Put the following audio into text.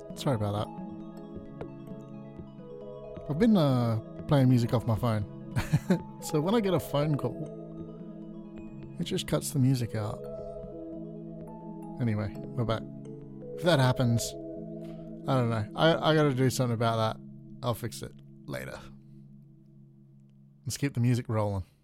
Sorry about that. I've been playing music off my phone. So when I get a phone call, it just cuts the music out. Anyway, we're back. If that happens, I don't know. I gotta do something about that. I'll fix it later. Let's keep the music rolling.